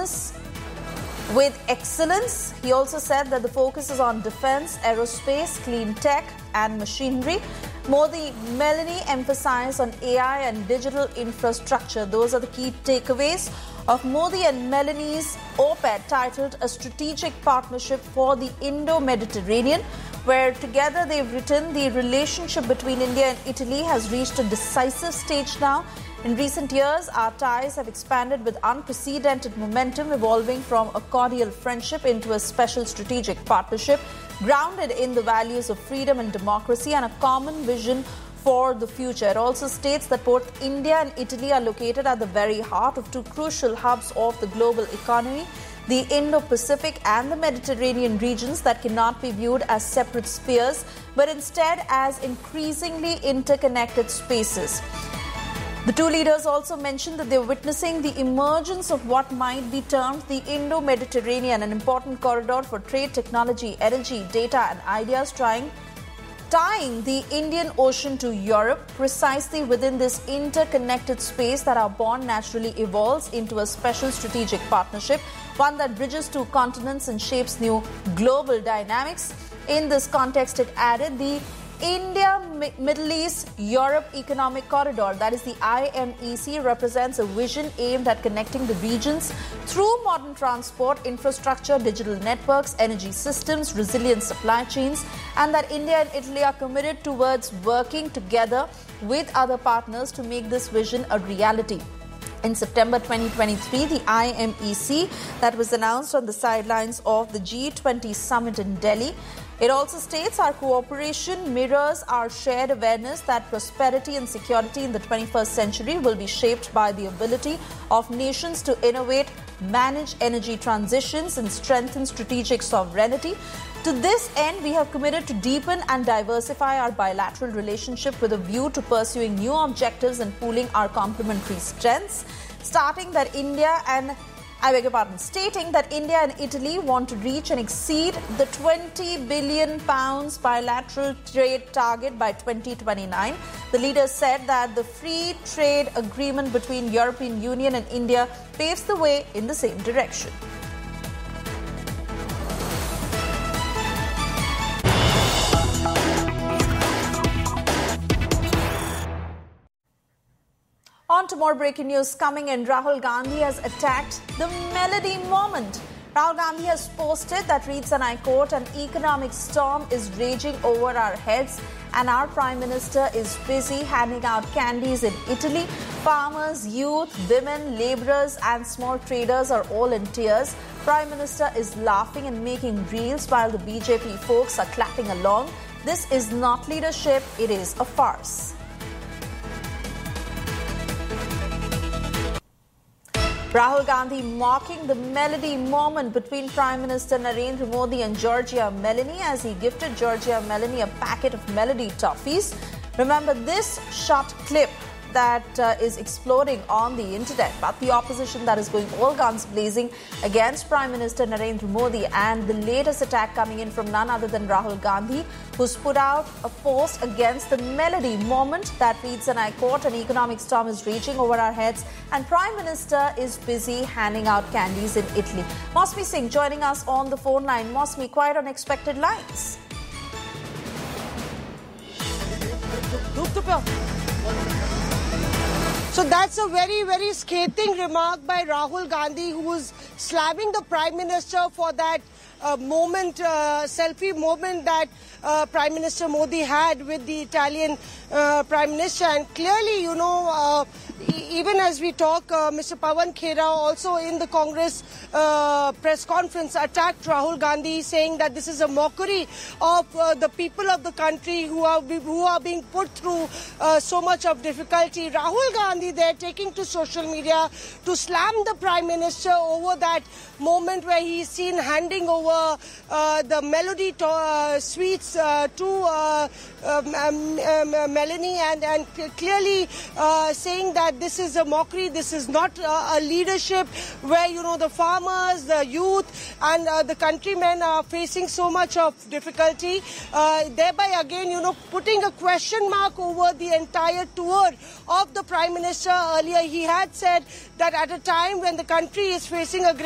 synonymous with excellence. He also said that the focus is on defense, aerospace, clean tech and machinery. Modi, Melanie emphasized on AI and digital infrastructure. Those are the key takeaways of Modi and Melanie's op-ed titled A Strategic Partnership for the Indo-Mediterranean, where together they've written the relationship between India and Italy has reached a decisive stage now. In recent years, our ties have expanded with unprecedented momentum, evolving from a cordial friendship into a special strategic partnership grounded in the values of freedom and democracy and a common vision for the future. It also states that both India and Italy are located at the very heart of two crucial hubs of the global economy, the Indo-Pacific and the Mediterranean regions that cannot be viewed as separate spheres, but instead as increasingly interconnected spaces. The two leaders also mentioned that they're witnessing the emergence of what might be termed the Indo-Mediterranean, an important corridor for trade, technology, energy, data and ideas, tying the Indian Ocean to Europe. Precisely within this interconnected space that our bond naturally evolves into a special strategic partnership, one that bridges two continents and shapes new global dynamics. In this context, it added the India, Middle East, Europe Economic Corridor, that is the IMEC, represents a vision aimed at connecting the regions through modern transport, infrastructure, digital networks, energy systems, resilient supply chains, and that India and Italy are committed towards working together with other partners to make this vision a reality. In September 2023, the IMEC that was announced on the sidelines of the G20 summit in Delhi. It also states our cooperation mirrors our shared awareness that prosperity and security in the 21st century will be shaped by the ability of nations to innovate, manage energy transitions and strengthen strategic sovereignty. To this end, we have committed to deepen and diversify our bilateral relationship with a view to pursuing new objectives and pooling our complementary strengths, stating that India and Italy want to reach and exceed the £20 billion bilateral trade target by 2029. The leaders said that the free trade agreement between European Union and India paves the way in the same direction. On to more breaking news coming in. Rahul Gandhi has attacked the melody moment. Rahul Gandhi has posted that reads, and I quote, an economic storm is raging over our heads and our Prime Minister is busy handing out candies in Italy. Farmers, youth, women, labourers and small traders are all in tears. Prime Minister is laughing and making reels while the BJP folks are clapping along. This is not leadership, it is a farce. Rahul Gandhi mocking the melody moment between Prime Minister Narendra Modi and Giorgia Meloni as he gifted Giorgia Meloni a packet of melody toffees. Remember this short clip that is exploding on the internet, but the opposition that is going all guns blazing against Prime Minister Narendra Modi, and the latest attack coming in from none other than Rahul Gandhi, who's put out a post against the melody moment that reads, and I quote, an economic storm is raging over our heads and Prime Minister is busy handing out candies in Italy. Mosmi Singh joining us on the phone line. Mosmi, quite unexpected lines. So that's a very, very scathing remark by Rahul Gandhi, who was slamming the Prime Minister for that selfie moment that Prime Minister Modi had with the Italian Prime Minister. And clearly, even as we talk, Mr. Pawan Khera also in the Congress press conference attacked Rahul Gandhi, saying that this is a mockery of the people of the country who are being put through so much of difficulty. Rahul Gandhi there taking to social media to slam the Prime Minister over that moment where he is seen handing over the melody sweets to Meloni and clearly saying that this is a mockery, this is not a leadership where, the farmers, the youth and the countrymen are facing so much of difficulty, thereby again, putting a question mark over the entire tour of the Prime Minister. Earlier he had said that at a time when the country is facing a great